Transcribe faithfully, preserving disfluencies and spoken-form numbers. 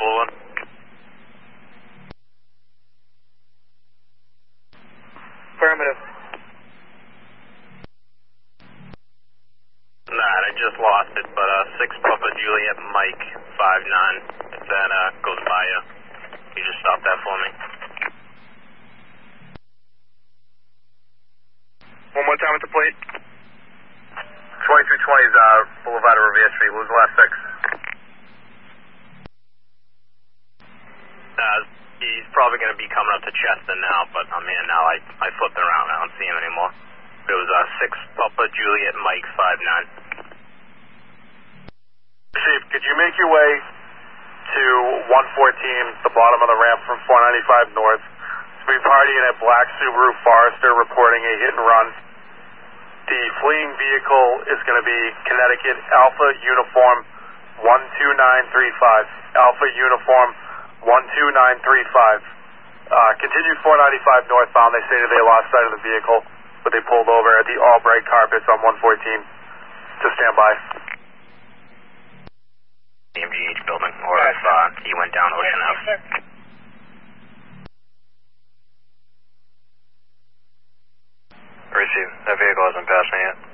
Boulevard. Affirmative. Nah, I just lost it, but uh, six Papa Juliet Mike five nine. If that uh, goes by you, you just stop that for me. One more time with the plate. twenty-two twenty is uh, Boulevard of Revere Street. What was the last six? Uh, he's probably going to be coming up to Chester now, but I'm here now. I, I flipped around. I don't see him anymore. It was uh, six Papa Juliet Mike five nine. Chief, could you make your way to one fourteen, the bottom of the ramp from four ninety-five North? We partying at Black Subaru Forester reporting a hit and run. The fleeing vehicle is going to be Connecticut Alpha Uniform one two nine three five. Alpha Uniform one two nine three five. Uh, continued four ninety-five northbound. They stated they lost sight of the vehicle, but they pulled over at the Albright Carpets on one fourteen to stand by. M G H building, or if uh, he went down Ocean Ave. Receive. That vehicle hasn't passed me yet.